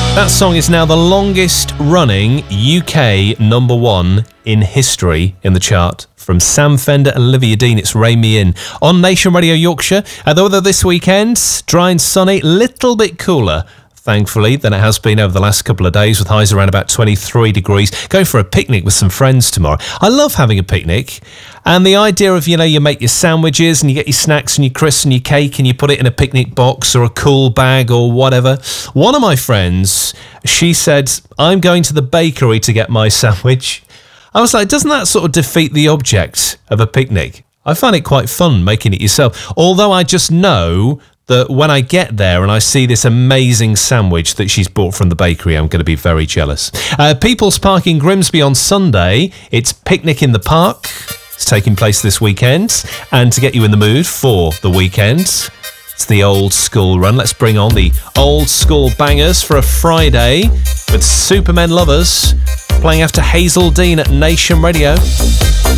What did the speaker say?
That song is now the longest running UK number one in history in the chart. From Sam Fender and Olivia Dean, it's Rein Me In. On Nation Radio Yorkshire, the weather this weekend, dry and sunny, little bit cooler, thankfully, than it has been over the last couple of days, with highs around about 23 degrees. Going for a picnic with some friends tomorrow. I love having a picnic. And the idea of, you make your sandwiches and you get your snacks and your crisps and your cake and you put it in a picnic box or a cool bag or whatever. One of my friends, she said, I'm going to the bakery to get my sandwich. I was like, doesn't that sort of defeat the object of a picnic? I find it quite fun making it yourself. Although I just know that when I get there and I see this amazing sandwich that she's bought from the bakery, I'm going to be very jealous. People's Park in Grimsby on Sunday. It's Picnic in the Park. It's taking place this weekend. And to get you in the mood for the weekend, it's the old school run. Let's bring on the old school bangers for a Friday with Supermen Lovers playing after Hazel Dean at Nation Radio.